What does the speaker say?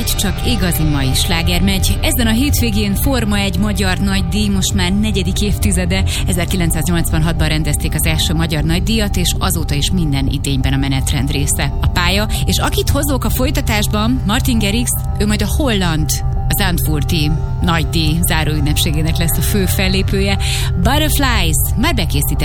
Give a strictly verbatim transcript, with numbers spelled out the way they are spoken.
volt, csak igazi mai sláger megy. Ezen a hétvégén Forma egy magyar nagydíj, most már negyedik évtizede. ezerkilencszáznyolcvanhatban rendezték az első magyar nagydíjat, és azóta is minden idényben a menetrend része. A pálya, és akit hozok a folytatásban, Martin Garrix, ő majd a holland, az Zandvoorti nagydíj záróünnepségének lesz a fő fellépője. Butterflies már bekészített